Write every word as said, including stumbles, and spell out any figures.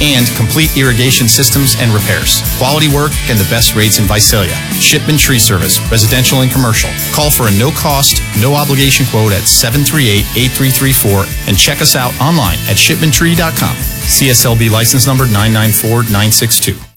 and complete irrigation systems and repairs. Quality work and the best rates in Visalia. Shipman Tree Service, residential and commercial. Call for a no-cost, no-obligation quote at seven three eight, eight three three four and check us out online at shipman tree dot com. C S L B license number nine nine four nine six two.